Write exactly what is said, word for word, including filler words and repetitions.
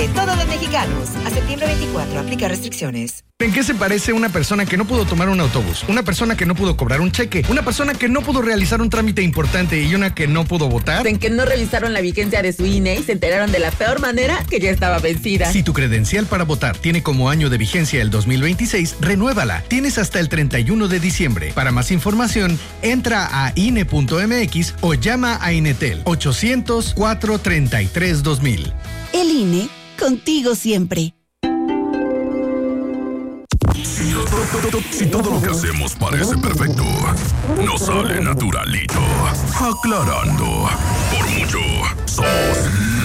de todos los mexicanos. A septiembre veinticuatro, aplica restricciones. ¿En qué se parece una persona que no pudo tomar un autobús? Una persona que no pudo cobrar un cheque, una persona que no pudo realizar un trámite importante y una que no pudo votar. En que no revisaron la vigencia de su I N E y se enteraron de la peor manera que ya estaba vencida. Si tu credencial para votar tiene como año de vigencia el dos mil veintiséis, renuévala. Tienes hasta el treinta y uno de diciembre. Para más información, entra a I N E punto M X o llama a Inetel ochocientos, cuatrocientos treinta y tres, dos mil. El I N E, contigo siempre. Si todo lo que hacemos parece perfecto, nos sale naturalito. Aclarando, por mucho, somos